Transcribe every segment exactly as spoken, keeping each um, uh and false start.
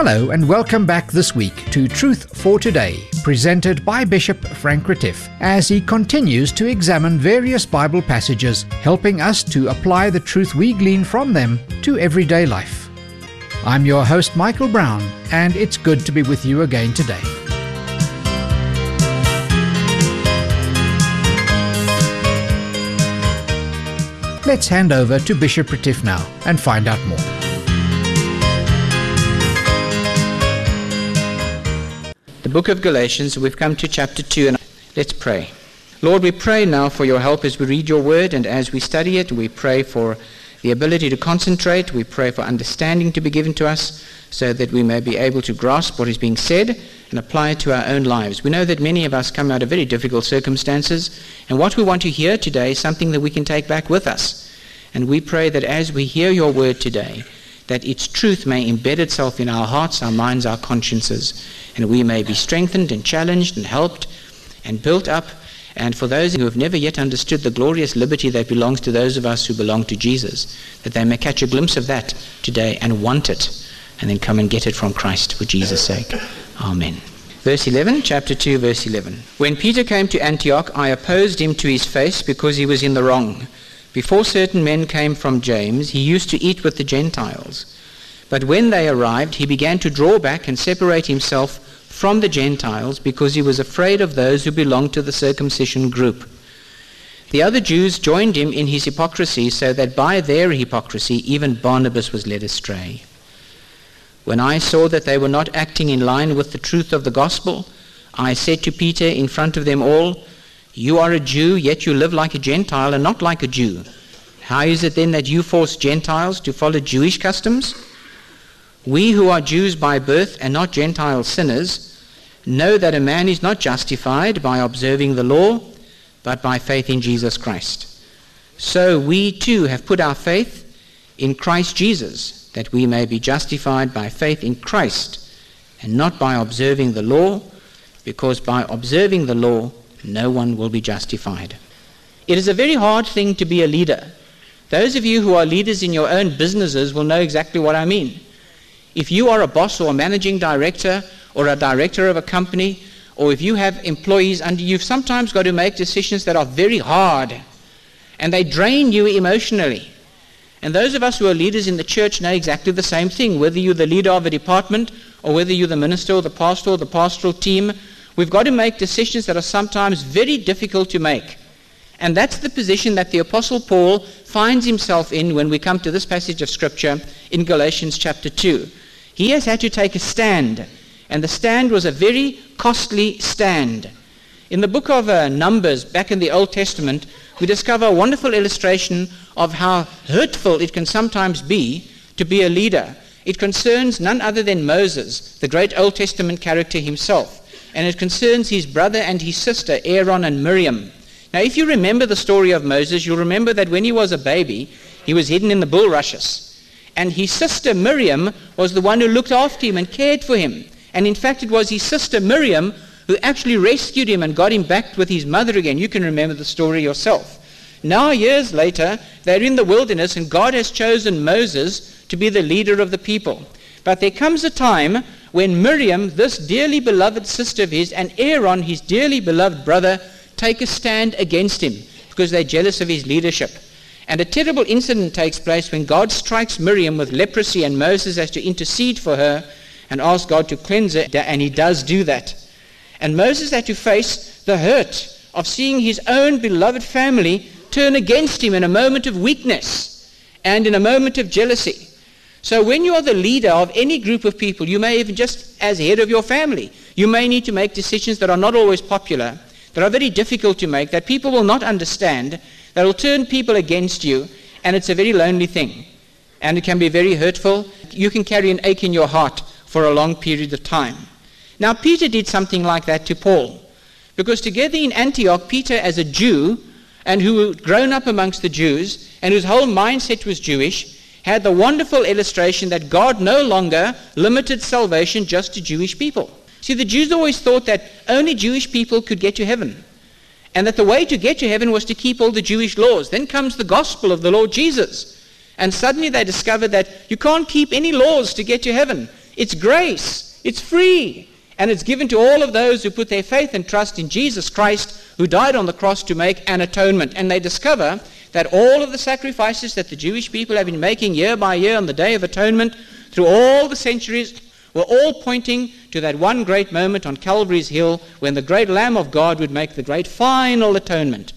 Hello and welcome back this week to Truth for Today, presented by Bishop Frank Retief, as he continues to examine various Bible passages, helping us to apply the truth we glean from them to everyday life. I'm your host Michael Brown, and it's good to be with you again today. Let's hand over to Bishop Retief now and find out more. The book of Galatians, we've come to chapter two, and let's pray. Lord, we pray now for your help as we read your word, and as we study it, we pray for the ability to concentrate. We pray for understanding to be given to us so that we may be able to grasp what is being said and apply it to our own lives. We know that many of us come out of very difficult circumstances, and what we want to hear today is something that we can take back with us. And we pray that as we hear your word today, that its truth may embed itself in our hearts, our minds, our consciences, and we may be strengthened and challenged and helped and built up. And for those who have never yet understood the glorious liberty that belongs to those of us who belong to Jesus, that they may catch a glimpse of that today and want it, and then come and get it from Christ for Jesus' sake. Amen. Verse eleven, chapter two, verse eleven. When Peter came to Antioch, I opposed him to his face because he was in the wrong. Before certain men came from James, he used to eat with the Gentiles. But when they arrived, he began to draw back and separate himself from the Gentiles because he was afraid of those who belonged to the circumcision group. The other Jews joined him in his hypocrisy, so that by their hypocrisy even Barnabas was led astray. When I saw that they were not acting in line with the truth of the gospel, I said to Peter in front of them all, "You are a Jew, yet you live like a Gentile and not like a Jew. How is it then that you force Gentiles to follow Jewish customs? We who are Jews by birth and not Gentile sinners know that a man is not justified by observing the law, but by faith in Jesus Christ. So we too have put our faith in Christ Jesus, that we may be justified by faith in Christ and not by observing the law, because by observing the law no one will be justified." It is a very hard thing to be a leader. Those of you who are leaders in your own businesses will know exactly what I mean. If you are a boss or a managing director or a director of a company, or if you have employees under you, you've sometimes got to make decisions that are very hard and they drain you emotionally. And those of us who are leaders in the church know exactly the same thing. Whether you're the leader of a department or whether you're the minister or the pastor or the pastoral team, we've got to make decisions that are sometimes very difficult to make. And that's the position that the Apostle Paul finds himself in when we come to this passage of Scripture in Galatians chapter two. He has had to take a stand, and the stand was a very costly stand. In the book of uh, Numbers, back in the Old Testament, we discover a wonderful illustration of how hurtful it can sometimes be to be a leader. It concerns none other than Moses, the great Old Testament character himself. And it concerns his brother and his sister, Aaron and Miriam. Now, if you remember the story of Moses, you'll remember that when he was a baby, he was hidden in the bulrushes. And his sister Miriam was the one who looked after him and cared for him. And in fact, it was his sister Miriam who actually rescued him and got him back with his mother again. You can remember the story yourself. Now, years later, they're in the wilderness, and God has chosen Moses to be the leader of the people. But there comes a time when Miriam, this dearly beloved sister of his, and Aaron, his dearly beloved brother, take a stand against him because they're jealous of his leadership. And a terrible incident takes place when God strikes Miriam with leprosy, and Moses has to intercede for her and ask God to cleanse her, and he does do that. And Moses had to face the hurt of seeing his own beloved family turn against him in a moment of weakness and in a moment of jealousy. So when you are the leader of any group of people, you may even just as head of your family, you may need to make decisions that are not always popular, that are very difficult to make, that people will not understand, that will turn people against you, and it's a very lonely thing. And it can be very hurtful. You can carry an ache in your heart for a long period of time. Now, Peter did something like that to Paul, because together in Antioch, Peter, as a Jew, and who had grown up amongst the Jews, and whose whole mindset was Jewish, had the wonderful illustration that God no longer limited salvation just to Jewish people. See, the Jews always thought that only Jewish people could get to heaven, and that the way to get to heaven was to keep all the Jewish laws. Then comes the gospel of the Lord Jesus, and suddenly they discovered that you can't keep any laws to get to heaven. It's grace. It's free. And it's given to all of those who put their faith and trust in Jesus Christ, who died on the cross to make an atonement. And they discover that all of the sacrifices that the Jewish people have been making year by year on the Day of Atonement through all the centuries were all pointing to that one great moment on Calvary's Hill when the great Lamb of God would make the great final atonement.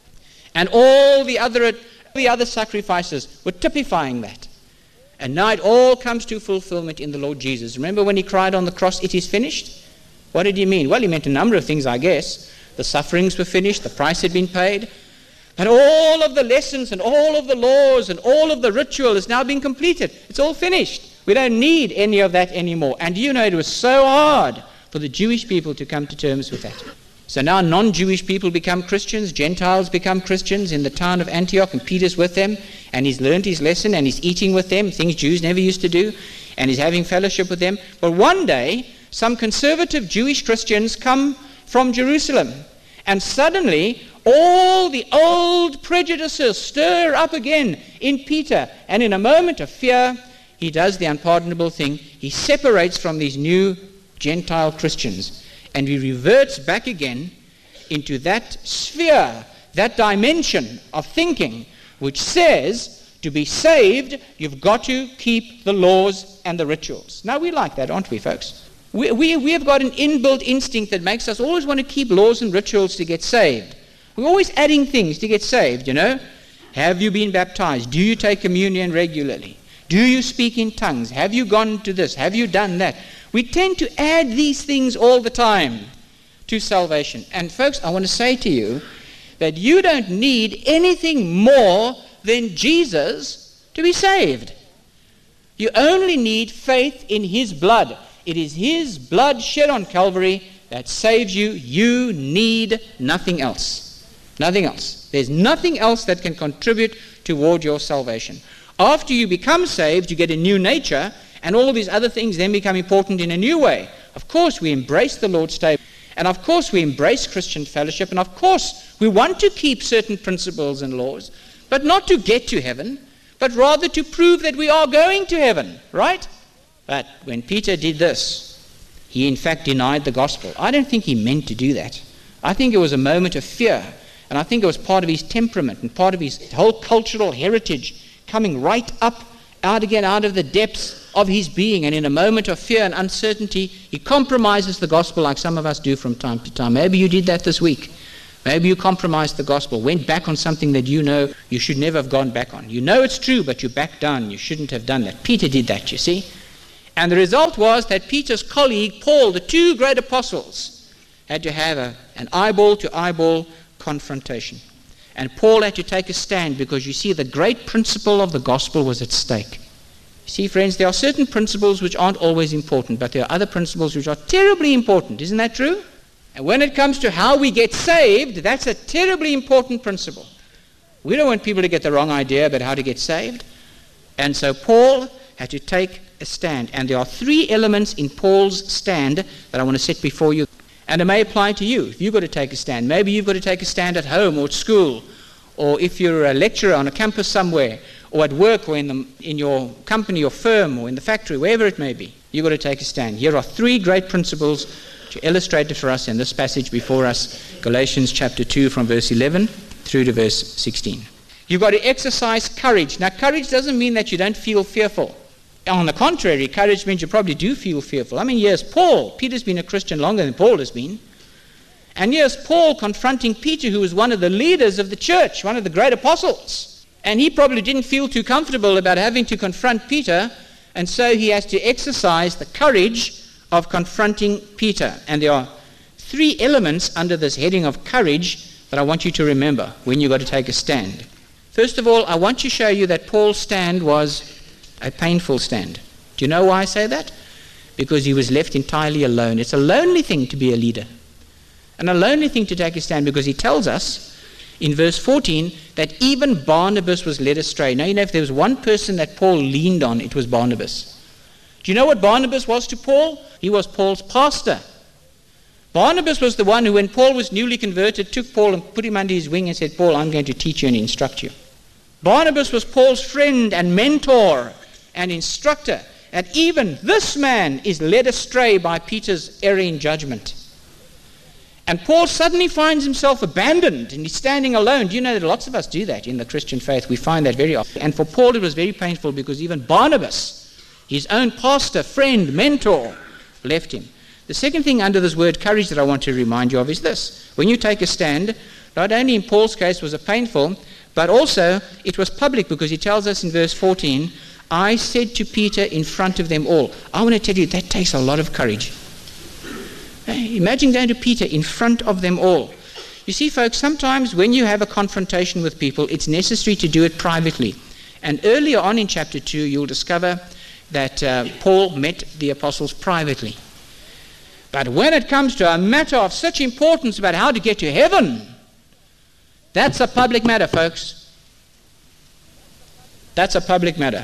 And all the other, the other sacrifices were typifying that. And now it all comes to fulfillment in the Lord Jesus. Remember when he cried on the cross, "It is finished"? What did he mean? Well, he meant a number of things, I guess. The sufferings were finished, the price had been paid. But all of the lessons and all of the laws and all of the ritual is now being completed. It's all finished. We don't need any of that anymore. And you know, it was so hard for the Jewish people to come to terms with that. So now non-Jewish people become Christians, Gentiles become Christians in the town of Antioch, and Peter's with them, and he's learned his lesson, and he's eating with them, things Jews never used to do, and he's having fellowship with them. But one day, some conservative Jewish Christians come from Jerusalem, and suddenly all the old prejudices stir up again in Peter, and in a moment of fear, he does the unpardonable thing. He separates from these new Gentile Christians, and he reverts back again into that sphere, that dimension of thinking, which says to be saved, you've got to keep the laws and the rituals. Now, we like that, aren't we, folks? We, we, we have got an inbuilt instinct that makes us always want to keep laws and rituals to get saved. We're always adding things to get saved, you know. Have you been baptized? Do you take communion regularly? Do you speak in tongues? Have you gone to this? Have you done that? We tend to add these things all the time to salvation. And folks, I want to say to you that you don't need anything more than Jesus to be saved. You only need faith in his blood. It is his blood shed on Calvary that saves you. You need nothing else. Nothing else. There's nothing else that can contribute toward your salvation. After you become saved, you get a new nature, and all these other things then become important in a new way. Of course, we embrace the Lord's table, and of course, we embrace Christian fellowship, and of course, we want to keep certain principles and laws, but not to get to heaven, but rather to prove that we are going to heaven, right? But when Peter did this, he in fact denied the gospel. I don't think he meant to do that. I think it was a moment of fear, and I think it was part of his temperament and part of his whole cultural heritage coming right up, out again, out of the depths of his being. And in a moment of fear and uncertainty, he compromises the gospel like some of us do from time to time. Maybe you did that this week. Maybe you compromised the gospel, went back on something that you know you should never have gone back on. You know it's true, but you backed down. You shouldn't have done that. Peter did that, you see. And the result was that Peter's colleague, Paul, the two great apostles, had to have a, an eyeball-to-eyeball confrontation. And Paul had to take a stand because, you see, the great principle of the gospel was at stake. You see, friends, there are certain principles which aren't always important, but there are other principles which are terribly important. Isn't that true? And when it comes to how we get saved, that's a terribly important principle. We don't want people to get the wrong idea about how to get saved. And so Paul had to take a stand. And there are three elements in Paul's stand that I want to set before you. And it may apply to you. If you've got to take a stand, maybe you've got to take a stand at home or at school, or if you're a lecturer on a campus somewhere, or at work, or in, the, in your company or firm, or in the factory, wherever it may be, you've got to take a stand. Here are three great principles which are illustrated for us in this passage before us, Galatians chapter two from verse eleven through to verse sixteen. You've got to exercise courage. Now, courage doesn't mean that you don't feel fearful. On the contrary, courage means you probably do feel fearful. I mean, here's Paul. Peter's been a Christian longer than Paul has been. And here's Paul confronting Peter, who was one of the leaders of the church, one of the great apostles. And he probably didn't feel too comfortable about having to confront Peter, and so he has to exercise the courage of confronting Peter. And there are three elements under this heading of courage that I want you to remember when you've got to take a stand. First of all, I want to show you that Paul's stand was a painful stand. Do you know why I say that? Because he was left entirely alone. It's a lonely thing to be a leader, and a lonely thing to take a stand, because he tells us in verse fourteen that even Barnabas was led astray. Now, you know, if there was one person that Paul leaned on, it was Barnabas. Do you know what Barnabas was to Paul? He was Paul's pastor. Barnabas was the one who, when Paul was newly converted, took Paul and put him under his wing and said, Paul, I'm going to teach you and instruct you. Barnabas was Paul's friend and mentor and instructor. that even this man is led astray by Peter's erring judgment. And Paul suddenly finds himself abandoned and he's standing alone. Do you know that lots of us do that in the Christian faith? We find that very often. And for Paul it was very painful because even Barnabas, his own pastor, friend, mentor, left him. The second thing under this word courage that I want to remind you of is this. When you take a stand, not only in Paul's case was it painful, but also it was public, because he tells us in verse fourteen, I said to Peter in front of them all. I want to tell you that takes a lot of courage. Imagine going to Peter in front of them all. You see, folks, sometimes when you have a confrontation with people, it's necessary to do it privately. And earlier on in chapter two, you'll discover that uh, Paul met the apostles privately. But when it comes to a matter of such importance about how to get to heaven, that's a public matter, folks. That's a public matter.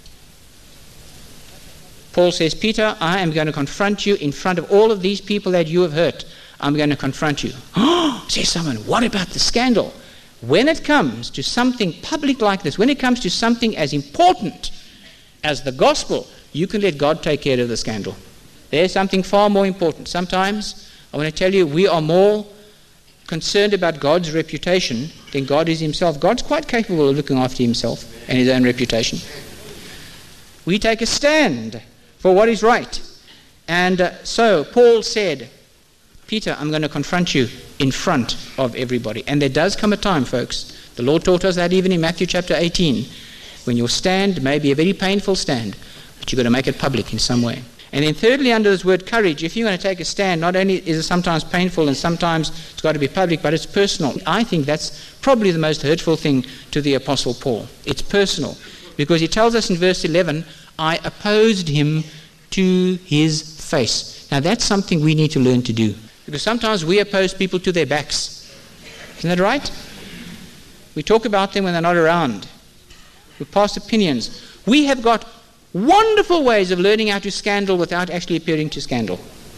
Paul says, Peter, I am going to confront you in front of all of these people that you have hurt. I'm going to confront you. Oh, says someone, what about the scandal? When it comes to something public like this, when it comes to something as important as the gospel, you can let God take care of the scandal. There's something far more important. Sometimes, I want to tell you, we are more concerned about God's reputation than God is himself. God's quite capable of looking after himself and his own reputation. We take a stand for what is right. And uh, so Paul said, Peter, I'm going to confront you in front of everybody. And there does come a time, folks. The Lord taught us that even in Matthew chapter eighteen, when your stand may be a very painful stand, but you've got to make it public in some way. And then thirdly, under this word courage, if you're going to take a stand, not only is it sometimes painful and sometimes it's got to be public, but it's personal. I think that's probably the most hurtful thing to the Apostle Paul. It's personal. Because he tells us in verse eleven, I opposed him to his face. Now that's something we need to learn to do. Because sometimes we oppose people to their backs. Isn't that right? We talk about them when they're not around. We pass opinions. We have got wonderful ways of learning how to scandal without actually appearing to scandal.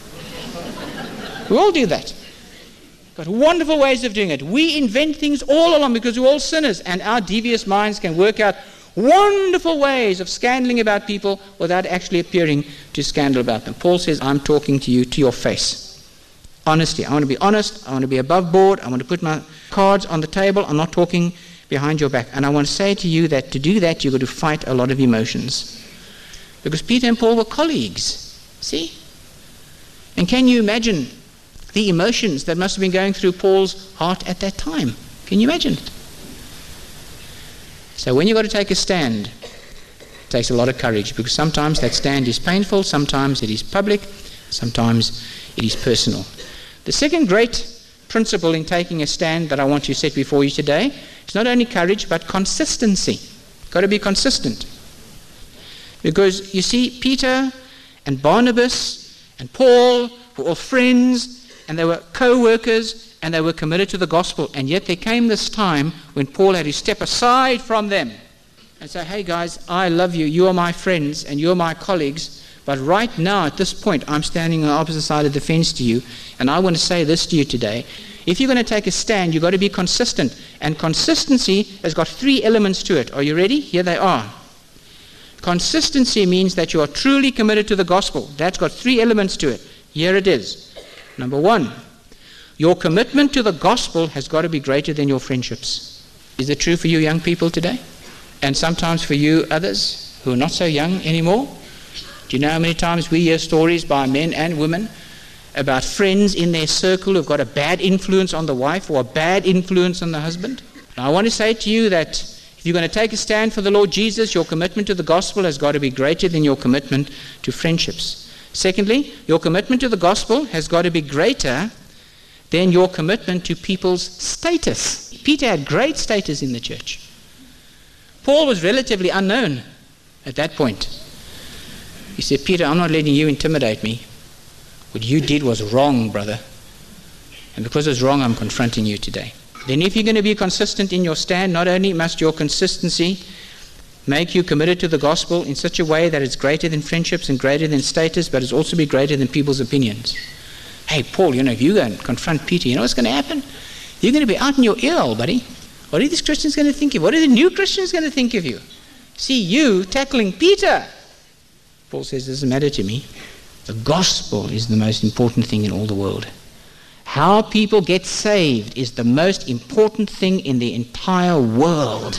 We all do that. Got wonderful ways of doing it. We invent things all along because we're all sinners, and our devious minds can work out wonderful ways of scandaling about people without actually appearing to scandal about them. Paul says, I'm talking to you to your face. Honesty. I want to be honest. I want to be above board. I want to put my cards on the table. I'm not talking behind your back. And I want to say to you that to do that, you've got to fight a lot of emotions. Because Peter and Paul were colleagues. See? And can you imagine the emotions that must have been going through Paul's heart at that time? Can you imagine it? So when you've got to take a stand, it takes a lot of courage, because sometimes that stand is painful, sometimes it is public, sometimes it is personal. The second great principle in taking a stand that I want to set before you today is not only courage, but consistency. Got to be consistent. Because you see, Peter and Barnabas and Paul were all friends, and they were co-workers, and they were committed to the gospel. And yet there came this time when Paul had to step aside from them and say, hey guys, I love you, you are my friends, and you're my colleagues, but right now at this point I'm standing on the opposite side of the fence to you, and I want to say this to you today. If you're going to take a stand, you've got to be consistent. And consistency has got three elements to it. Are you ready? Here they are. Consistency means that you are truly committed to the gospel. That's got three elements to it. Here it is. Number one, your commitment to the gospel has got to be greater than your friendships. Is it true for you young people today? And sometimes for you others who are not so young anymore? Do you know how many times we hear stories by men and women about friends in their circle who've got a bad influence on the wife or a bad influence on the husband? Now I want to say to you that if you're going to take a stand for the Lord Jesus, your commitment to the gospel has got to be greater than your commitment to friendships. Secondly, your commitment to the gospel has got to be greater than your commitment to people's status. Peter had great status in the church. Paul was relatively unknown at that point. He said, Peter, I'm not letting you intimidate me. What you did was wrong, brother. And because it's wrong, I'm confronting you today. Then if you're going to be consistent in your stand, not only must your consistency make you committed to the gospel in such a way that it's greater than friendships and greater than status, but it's also be greater than people's opinions. Hey, Paul, you know, if you go and confront Peter, you know what's going to happen? You're going to be out in your ear, buddy. What are these Christians going to think of you? What are the new Christians going to think of you? See you tackling Peter. Paul says, it doesn't matter to me. The gospel is the most important thing in all the world. How people get saved is the most important thing in the entire world.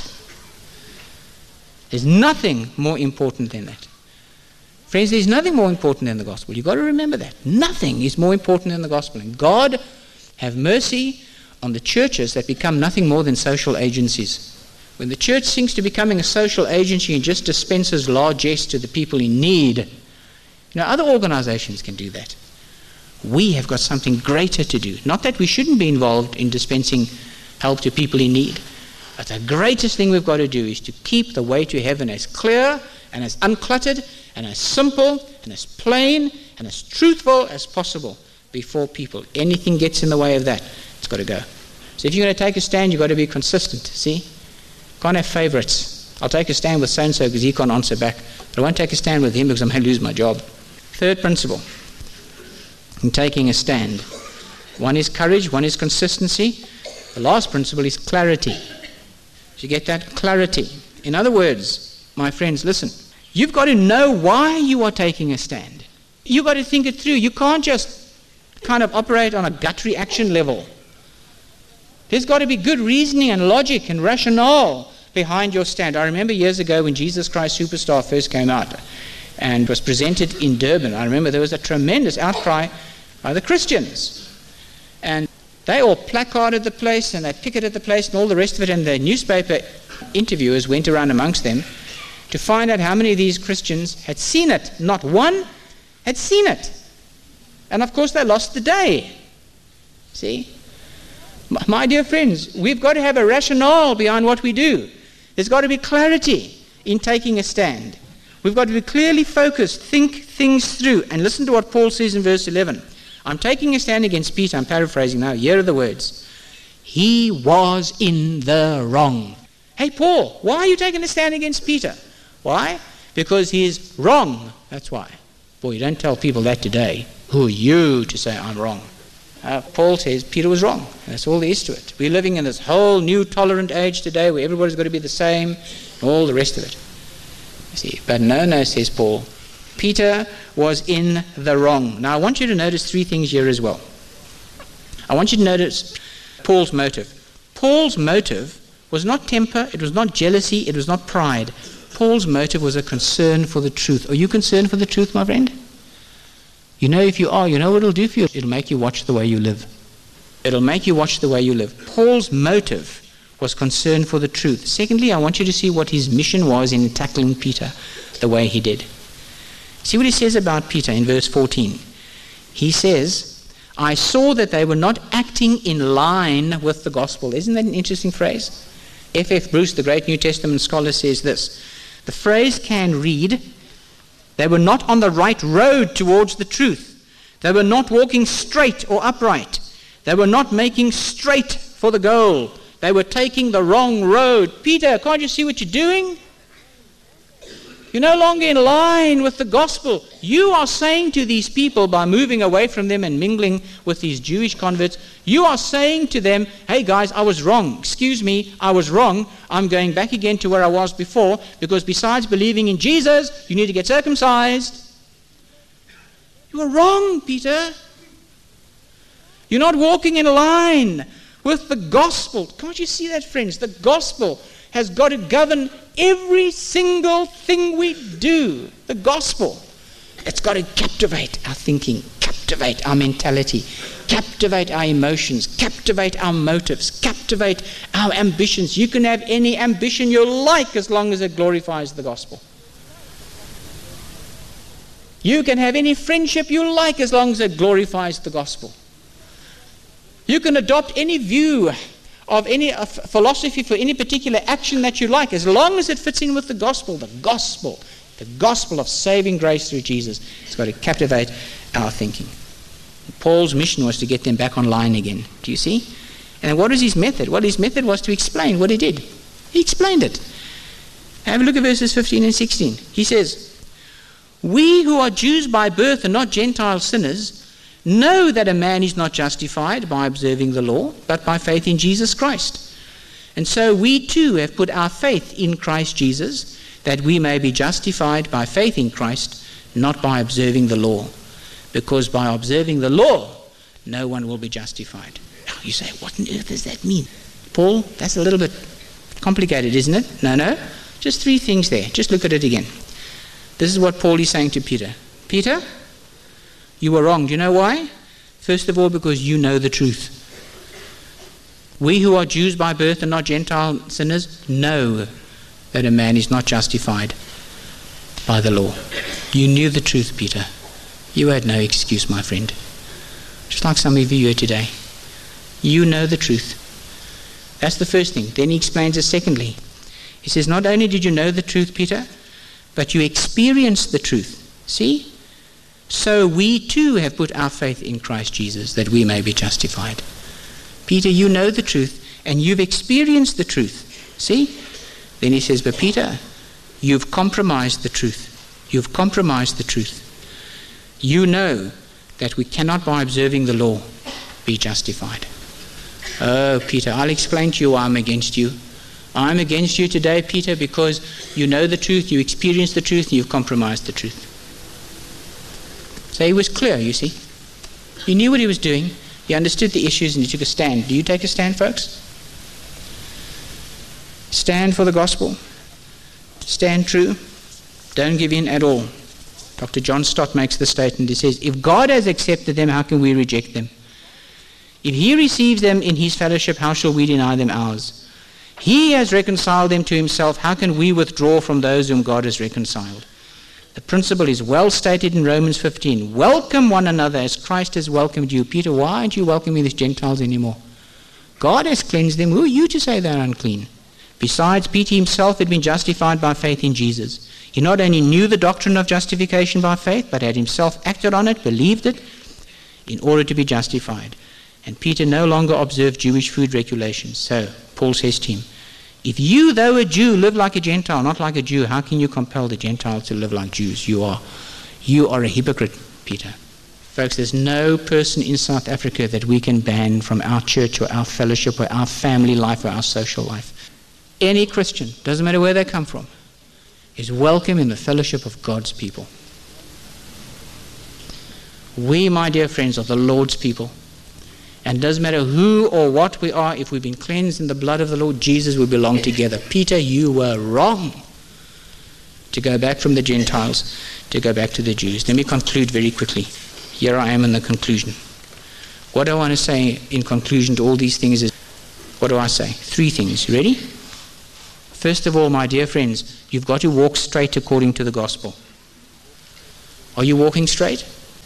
There's nothing more important than that. Friends, there's nothing more important than the gospel. You've got to remember that. Nothing is more important than the gospel. And God have mercy on the churches that become nothing more than social agencies. When the church sinks to becoming a social agency and just dispenses largesse to the people in need, you know, other organizations can do that. We have got something greater to do. Not that we shouldn't be involved in dispensing help to people in need, but the greatest thing we've got to do is to keep the way to heaven as clear and as uncluttered and as simple and as plain and as truthful as possible before people. Anything gets in the way of that, it's got to go. So if you're going to take a stand, you've got to be consistent, see? Can't have favorites. I'll take a stand with so-and-so because he can't answer back. But I won't take a stand with him because I may lose my job. Third principle in taking a stand. One is courage, one is consistency. The last principle is clarity. Did you get that? Clarity. In other words, my friends, listen. You've got to know why you are taking a stand. You've got to think it through. You can't just kind of operate on a gut reaction level. There's got to be good reasoning and logic and rationale behind your stand. I remember years ago when Jesus Christ Superstar first came out and was presented in Durban. I remember there was a tremendous outcry by the Christians. And they all placarded the place and they picketed the place and all the rest of it, and the newspaper interviewers went around amongst them to find out how many of these Christians had seen it. Not one had seen it. And of course they lost the day. See? My dear friends, we've got to have a rationale behind what we do. There's got to be clarity in taking a stand. We've got to be clearly focused, think things through. And listen to what Paul says in verse eleven. I'm taking a stand against Peter. I'm paraphrasing now. Here are the words. He was in the wrong. Hey, Paul, why are you taking a stand against Peter? Why? Because he is wrong. That's why. Boy, you don't tell people that today. Who are you to say I'm wrong? Uh, Paul says Peter was wrong. That's all there is to it. We're living in this whole new tolerant age today where everybody's got to be the same and all the rest of it. You see, but no, no, says Paul. Peter was in the wrong. Now I want you to notice three things here as well. I want you to notice Paul's motive. Paul's motive was not temper, it was not jealousy, it was not pride. Paul's motive was a concern for the truth. Are you concerned for the truth, my friend? You know, if you are, you know what it'll do for you? It'll make you watch the way you live. It'll make you watch the way you live. Paul's motive was concern for the truth. Secondly, I want you to see what his mission was in tackling Peter the way he did. See what he says about Peter in verse fourteen. He says, I saw that they were not acting in line with the gospel. Isn't that an interesting phrase? F F Bruce, the great New Testament scholar, says this. The phrase can read, they were not on the right road towards the truth. They were not walking straight or upright. They were not making straight for the goal. They were taking the wrong road. Peter, can't you see what you're doing? You're no longer in line with the gospel. You are saying to these people, by moving away from them and mingling with these Jewish converts, you are saying to them, hey guys, I was wrong. Excuse me, I was wrong. I'm going back again to where I was before, because besides believing in Jesus, you need to get circumcised. You are wrong, Peter. You're not walking in line with the gospel. Can't you see that, friends? The gospel has got to govern every single thing we do. The gospel. It's got to captivate our thinking, captivate our mentality, captivate our emotions, captivate our motives, captivate our ambitions. You can have any ambition you like as long as it glorifies the gospel. You can have any friendship you like as long as it glorifies the gospel. You can adopt any view of any uh, philosophy for any particular action that you like, as long as it fits in with the gospel. The gospel, the gospel of saving grace through Jesus, it's got to captivate our thinking. Paul's mission was to get them back online again. Do you see? And what was his method? Well, his method was to explain what he did. He explained it. Have a look at verses fifteen and sixteen. He says, we who are Jews by birth and not Gentile sinners know that a man is not justified by observing the law, but by faith in Jesus Christ. And so we too have put our faith in Christ Jesus, that we may be justified by faith in Christ not by observing the law, because by observing the law, no one will be justified. Now you say, what on earth does that mean? Paul, that's a little bit complicated, isn't it? No, no. Just three things there. Just look at it again. This is what Paul is saying to Peter. Peter, you were wrong. Do you know why? First of all, because you know the truth. We who are Jews by birth and not Gentile sinners know that a man is not justified by the law. You knew the truth, Peter. You had no excuse, my friend. Just like some of you here today. You know the truth. That's the first thing. Then he explains it secondly. He says, not only did you know the truth, Peter, but you experienced the truth. See? So we too have put our faith in Christ Jesus, that we may be justified. Peter, you know the truth, and you've experienced the truth. See? Then he says, but Peter, you've compromised the truth. You've compromised the truth. You know that we cannot, by observing the law, be justified. Oh, Peter, I'll explain to you why I'm against you. I'm against you today, Peter, because you know the truth, you experience the truth, and you've compromised the truth. So he was clear, you see. He knew what he was doing. He understood the issues, and he took a stand. Do you take a stand, folks? Stand for the gospel. Stand true. Don't give in at all. Doctor John Stott makes the statement. He says, if God has accepted them, how can we reject them? If he receives them in his fellowship, how shall we deny them ours? He has reconciled them to himself. How can we withdraw from those whom God has reconciled? The principle is well stated in Romans fifteen. Welcome one another as Christ has welcomed you. Peter, why aren't you welcoming these Gentiles anymore? God has cleansed them. Who are you to say they're unclean? Besides, Peter himself had been justified by faith in Jesus. He not only knew the doctrine of justification by faith, but had himself acted on it, believed it, in order to be justified. And Peter no longer observed Jewish food regulations. So, Paul says to him, if you, though a Jew, live like a Gentile, not like a Jew, how can you compel the Gentiles to live like Jews? You are, you are a hypocrite, Peter. Folks, there's no person in South Africa that we can ban from our church or our fellowship or our family life or our social life. Any Christian, doesn't matter where they come from, is welcome in the fellowship of God's people. We, my dear friends, are the Lord's people. And it doesn't matter who or what we are, if we've been cleansed in the blood of the Lord Jesus, we belong together. Peter, you were wrong to go back from the Gentiles to go back to the Jews. Let me conclude very quickly. Here I am in the conclusion. What I want to say in conclusion to all these things is, what do I say? Three things. You ready? First of all, my dear friends, you've got to walk straight according to the gospel. Are you walking straight?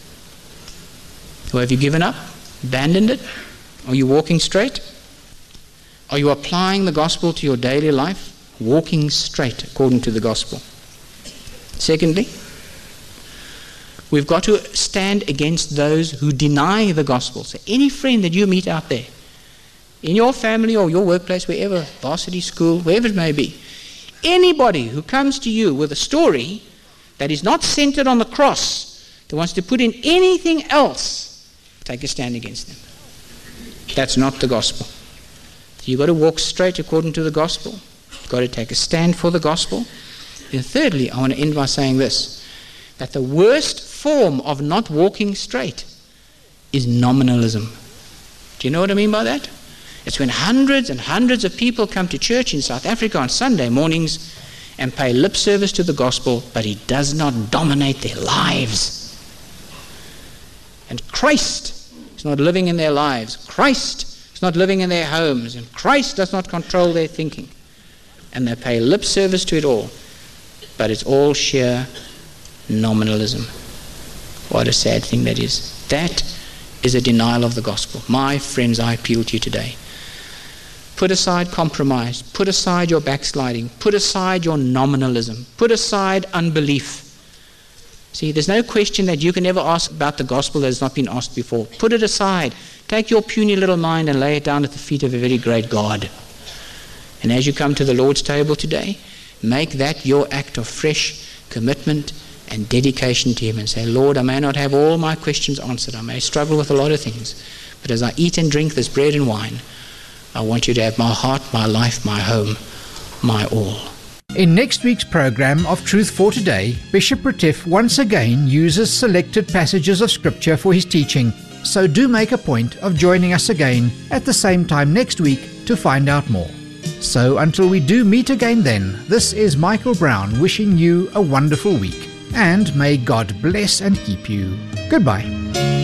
Or have you given up? Abandoned it? Are you walking straight? Are you applying the gospel to your daily life? Walking straight according to the gospel. Secondly, we've got to stand against those who deny the gospel. So any friend that you meet out there, in your family or your workplace, wherever, varsity school, wherever it may be, anybody who comes to you with a story that is not centered on the cross, that wants to put in anything else, take a stand against them. That's not the gospel. You've got to walk straight according to the gospel. You've got to take a stand for the gospel. And thirdly, I want to end by saying this, that the worst form of not walking straight is nominalism. Do you know what I mean by that? It's when hundreds and hundreds of people come to church in South Africa on Sunday mornings and pay lip service to the gospel, but it does not dominate their lives. And Christ is not living in their lives. Christ is not living in their homes. And Christ does not control their thinking. And they pay lip service to it all. But it's all sheer nominalism. What a sad thing that is. That is a denial of the gospel. My friends, I appeal to you today. Put aside compromise. Put aside your backsliding. Put aside your nominalism. Put aside unbelief. See, there's no question that you can ever ask about the gospel that has not been asked before. Put it aside. Take your puny little mind and lay it down at the feet of a very great God. And as you come to the Lord's table today, make that your act of fresh commitment and dedication to Him and say, Lord, I may not have all my questions answered. I may struggle with a lot of things. But as I eat and drink this bread and wine, I want you to have my heart, my life, my home, my all. In next week's program of Truth for Today, Bishop Retief once again uses selected passages of Scripture for his teaching, so do make a point of joining us again at the same time next week to find out more. So until we do meet again then, this is Michael Brown wishing you a wonderful week, and may God bless and keep you. Goodbye.